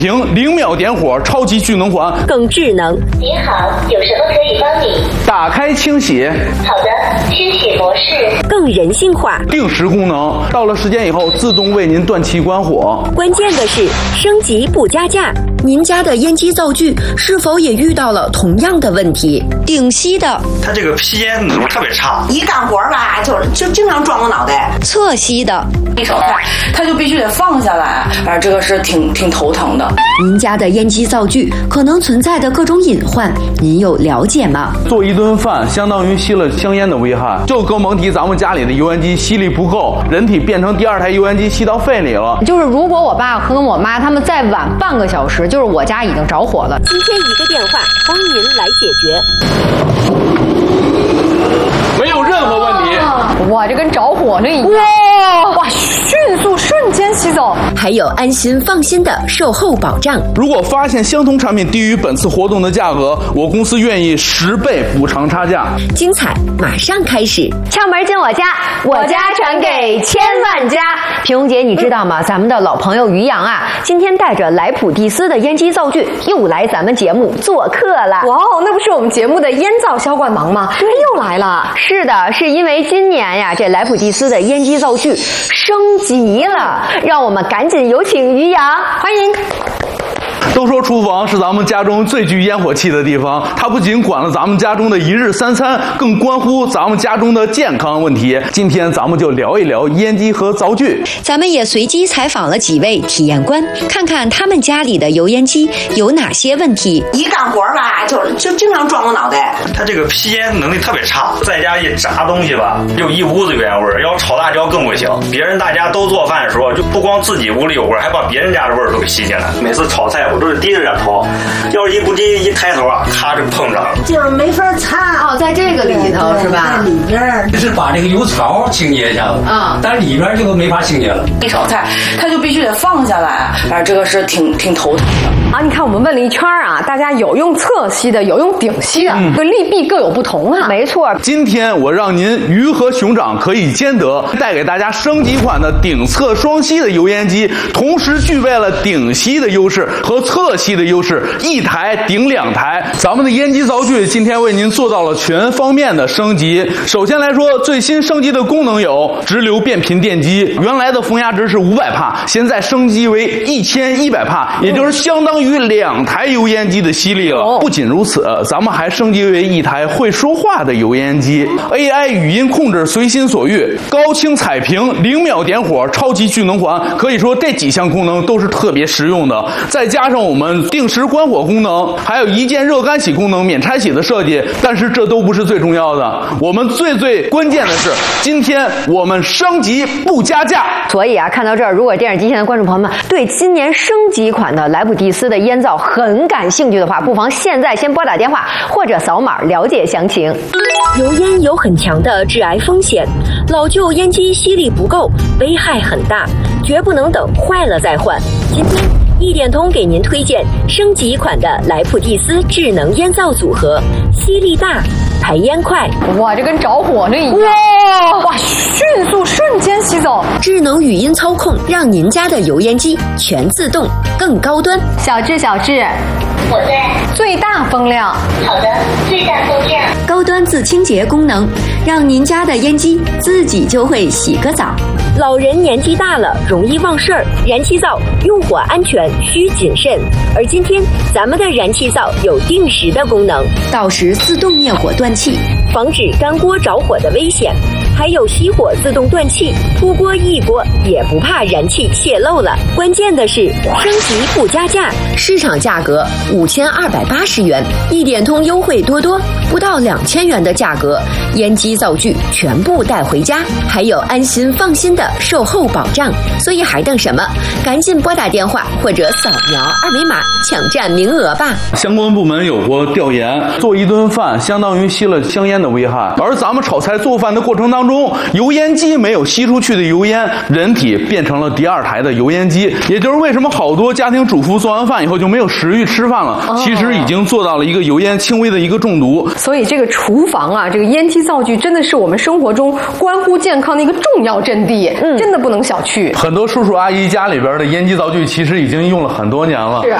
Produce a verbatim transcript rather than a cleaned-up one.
停，零秒点火，超级聚能环， 更智能。 您好，有什么可以帮你？ 打开清洗。 好的，清洗模式。 更人性化， 定时功能，到了时间以后自动为您断气关火。 关键的是升级不加价。您家的烟机灶具是否也遇到了同样的问题？顶吸的， 它这个吸烟能力特别差， 一干活吧就就经常撞我脑袋。 侧吸的， 一手菜它就必须得放下来，反正这个是挺挺头疼的。 您家的烟机灶具可能存在的各种隐患，您有了解吗？ 做一顿饭相当于吸了香烟的危害，就更甭提咱们家里的油烟机吸力不够，人体变成第二台油烟机吸到肺里了。 就是如果我爸和我妈他们再晚半个小时，就是我家已经着火了。 今天一个电话帮您来解决， 没有任何问题。 哇，这跟着火那一样。哇哇，迅速瞬间吸走， 还有安心放心的售后保障。 如果发现相同产品低于本次活动的价格，我公司愿意十倍补偿差价。 精彩马上开始， 窍门进我家，我家传给千万家。平蓉姐，你知道吗？咱们的老朋友于洋啊，今天带着莱普蒂斯的烟机灶具又来咱们节目做客了。 哇哦，那不是我们节目的烟灶销冠王吗？他又来了。 是的，是因为今年呀，这莱普蒂斯的烟机灶具升级了，让我们赶紧有请于洋，欢迎。 都说厨房是咱们家中最具烟火气的地方，它不仅管了咱们家中的一日三餐，更关乎咱们家中的健康问题。今天咱们就聊一聊烟机和灶具。 咱们也随机采访了几位体验官，看看他们家里的油烟机有哪些问题。 一干活吧就就经常撞我脑袋。 它这个吸烟能力特别差，在家一炸东西吧，就一屋子油烟味儿。要炒辣椒更不行，别人大家都做饭的时候，就不光自己屋里有味儿，还把别人家的味儿都给吸进来。每次炒菜我都是低着点头，要是一不低一抬头啊，咔就碰上了， 就是没法擦。 哦，在这个里头是吧？ 在里边就是把这个油槽清洁一下子啊，但是里边就没法清洁了。 一炒菜它就必须得放下来，反正这个是挺挺头疼的。 啊，你看我们问了一圈啊，大家有用侧吸的，有用顶吸的，这、嗯、利弊各有不同啊。 没错， 今天我让您鱼和熊掌可以兼得，带给大家升级款的顶侧双吸的油烟机，同时具备了顶吸的优势和侧吸的优势，一台顶两台。咱们的烟机灶具今天为您做到了全方面的升级。首先来说，最新升级的功能有直流变频电机，原来的风压值是五百帕，现在升级为一千一百帕，也就是相当于两台油烟机的吸力了。不仅如此，咱们还升级为一台会说话的油烟机 ，A I 语音控制随心所欲，高清彩屏，零秒点火，超级聚能环，可以说这几项功能都是特别实用的。再加上我们定时关火功能，还有一键热干洗功能，免拆洗的设计。但是这都不是最重要的，我们最最关键的是，今天我们升级不加价。 所以啊，看到这儿，如果电视机前的观众朋友们对今年升级款的莱普蒂斯的烟灶很感兴趣的话，不妨现在先拨打电话或者扫码了解详情。 油烟有很强的致癌风险，老旧烟机吸力不够，危害很大，绝不能等坏了再换。今天一点通给您推荐升级款的莱普蒂斯智能烟灶组合，吸力大，排烟快。 哇，这跟着火那一样。 哇哇，迅速瞬间吸走。 智能语音操控，让您家的油烟机全自动，更高端。 小智，小智， 我在。 最大风量。 好的，最大风量。 高端自清洁功能，让您家的烟机自己就会洗个澡。老人年纪大了，容易忘事儿，燃气灶用火安全需谨慎。而今天咱们的燃气灶有定时的功能，到时自动灭火断气，防止干锅着火的危险。还有熄火自动断气，扑锅一锅也不怕燃气泄漏了。关键的是升级不加价，市场价格五千二百八十元，一点通优惠多多，不到两千元的价格，烟机灶具全部带回家，还有安心放心的售后保障。所以还等什么？赶紧拨打电话或者扫描二维码抢占名额吧。 相关部门有过调研，做一顿饭相当于吸了香烟的危害，而咱们炒菜做饭的过程当中当中，油烟机没有吸出去的油烟，人体变成了第二台的油烟机。也就是为什么好多家庭主妇做完饭以后就没有食欲吃饭了， 哦、 其实已经做到了一个油烟轻微的一个中毒。 所以这个厨房啊，这个烟机灶具真的是我们生活中关乎健康的一个重要阵地，嗯，真的不能小觑。 很多叔叔阿姨家里边的烟机灶具其实已经用了很多年了。 是。